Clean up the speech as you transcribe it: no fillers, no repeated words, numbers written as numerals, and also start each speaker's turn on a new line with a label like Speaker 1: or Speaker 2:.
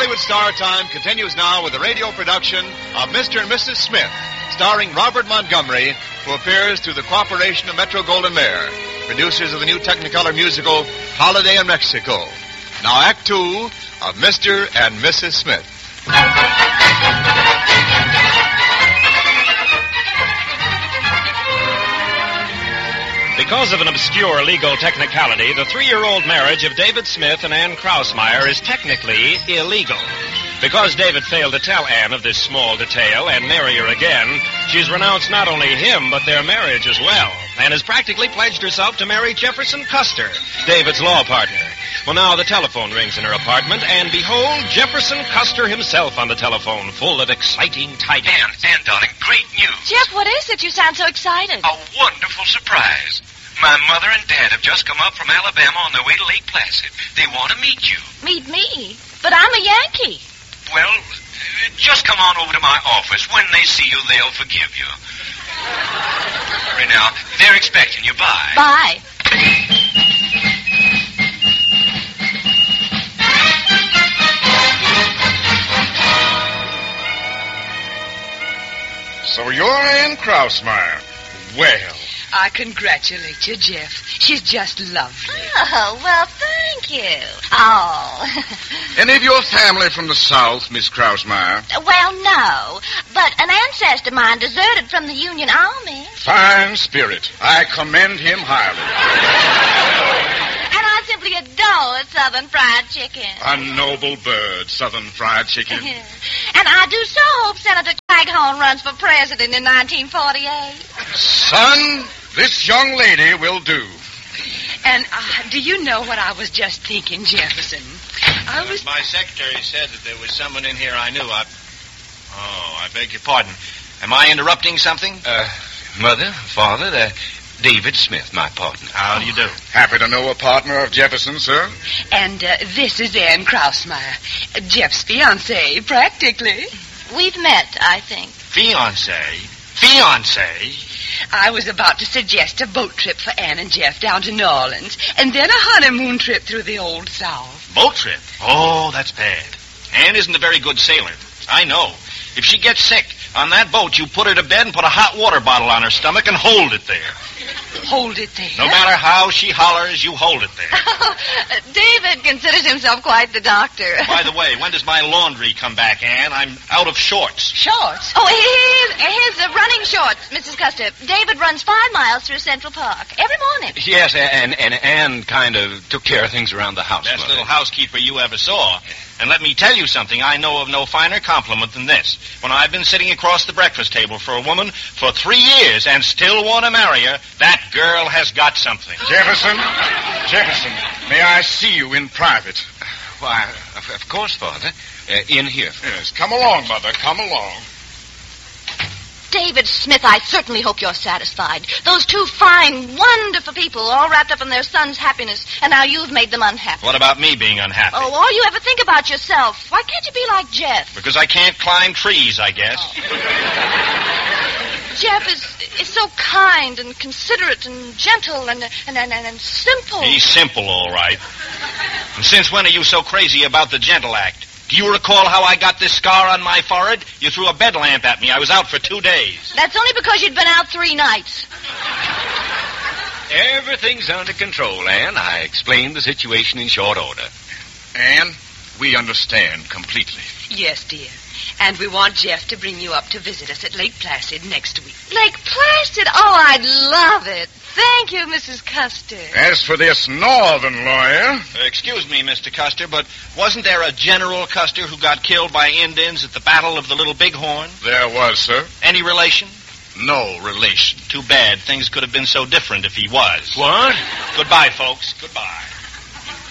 Speaker 1: Hollywood Star Time continues now with the radio production of Mr. and Mrs. Smith, starring Robert Montgomery, who appears through the cooperation of Metro-Goldwyn-Mayer, producers of the new Technicolor musical Holiday in Mexico. Now, Act Two of Mr. and Mrs. Smith.
Speaker 2: Because of an obscure legal technicality, the 3-year-old marriage of David Smith and Ann Krausmeyer is technically illegal. Because David failed to tell Ann of this small detail and marry her again, she's renounced not only him, but their marriage as well, and has practically pledged herself to marry Jefferson Custer, David's law partner. Well, now the telephone rings in her apartment, and behold, Jefferson Custer himself on the telephone, full of exciting tidings.
Speaker 3: Ann, darling, great news.
Speaker 4: Jeff, what is it? You sound so excited.
Speaker 3: A wonderful surprise. My mother and Dad have just come up from Alabama on their way to Lake Placid. They want to meet you.
Speaker 4: Meet me? But I'm a Yankee.
Speaker 3: Well, just come on over to my office. When they see you, they'll forgive you. Right now, they're expecting you. Bye.
Speaker 4: Bye.
Speaker 5: So you're Ann Krausmeyer. Well.
Speaker 6: I congratulate you, Jeff. She's just lovely.
Speaker 4: Oh, well, thank you. Oh.
Speaker 5: Any of your family from the South, Miss Krausmeyer?
Speaker 4: Well, no. But an ancestor of mine deserted from the Union Army.
Speaker 5: Fine spirit. I commend him highly.
Speaker 4: And I simply adore Southern fried chicken.
Speaker 5: A noble bird, Southern fried chicken.
Speaker 4: And I do so hope Senator Claghorn runs for president in 1948.
Speaker 5: Son, this young lady will do.
Speaker 6: And do you know what I was just thinking, Jefferson?
Speaker 2: My secretary said that there was someone in here I knew. I beg your pardon. Am I interrupting something?
Speaker 3: Mother, Father, David Smith, my partner.
Speaker 2: How do you do?
Speaker 5: Happy to know a partner of Jefferson, sir.
Speaker 6: And this is Ann Krausmeyer, Jeff's fiancée, practically.
Speaker 4: We've met, I think.
Speaker 2: Fiancé?
Speaker 6: I was about to suggest a boat trip for Ann and Jeff down to New Orleans, and then a honeymoon trip through the Old South.
Speaker 2: Boat trip? Oh, that's bad. Ann isn't a very good sailor. I know. If she gets sick, on that boat, you put her to bed and put a hot water bottle on her stomach and hold it there.
Speaker 6: Hold it there?
Speaker 2: No matter how she hollers, you hold it there.
Speaker 4: David considers himself quite the doctor.
Speaker 2: By the way, when does my laundry come back, Ann? I'm out of shorts.
Speaker 6: Shorts?
Speaker 4: Oh, here's running shorts, Mrs. Custer. David runs 5 miles through Central Park every morning.
Speaker 3: Yes, and Ann kind of took care of things around the house.
Speaker 2: Best little housekeeper you ever saw. And let me tell you something. I know of no finer compliment than this. When I've been sitting across the breakfast table for a woman for 3 years and still want to marry her, that girl has got something.
Speaker 5: Jefferson, may I see you in private?
Speaker 3: Why, of course, Father. In here.
Speaker 5: Yes, come along, Mother, come along.
Speaker 4: David Smith, I certainly hope you're satisfied. Those 2 fine, wonderful people all wrapped up in their son's happiness, and now you've made them unhappy.
Speaker 2: What about me being unhappy?
Speaker 4: Oh, all you ever think about yourself. Why can't you be like Jeff?
Speaker 2: Because I can't climb trees, I guess.
Speaker 4: Oh. Jeff is so kind and considerate and gentle and simple.
Speaker 2: He's simple, all right. And since when are you so crazy about the gentle act? Do you recall how I got this scar on my forehead? You threw a bed lamp at me. I was out for 2 days.
Speaker 4: That's only because you'd been out 3 nights.
Speaker 3: Everything's under control, Ann. I explained the situation in short order.
Speaker 5: Ann, we understand completely.
Speaker 6: Yes, dear. And we want Jeff to bring you up to visit us at Lake Placid next week.
Speaker 4: Lake Placid? Oh, I'd love it. Thank you, Mrs. Custer.
Speaker 5: As for this northern lawyer...
Speaker 2: Excuse me, Mr. Custer, but wasn't there a General Custer who got killed by Indians at the Battle of the Little Bighorn?
Speaker 5: There was, sir.
Speaker 2: Any relation?
Speaker 5: No relation.
Speaker 2: Too bad. Things could have been so different if he was.
Speaker 3: What?
Speaker 2: Goodbye, folks. Goodbye.